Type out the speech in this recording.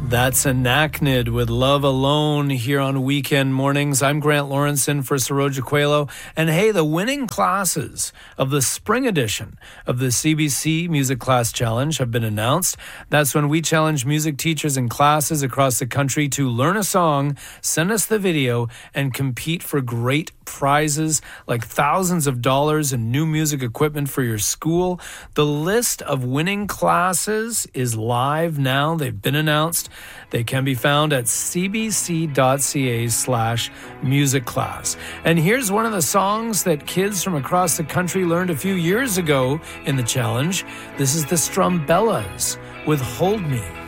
That's Anachnid with Love Alone here on Weekend Mornings. I'm Grant Lawrenson for Saroja Coelho. And hey, the winning classes of the spring edition of the CBC Music Class Challenge have been announced. That's when we challenge music teachers and classes across the country to learn a song, send us the video, and compete for great prizes like thousands of dollars in new music equipment for your school. The list of winning classes is live now. They've been announced. They can be found at cbc.ca/music class. And here's one of the songs that kids from across the country learned a few years ago in the challenge. This is the Strumbellas with Hold Me.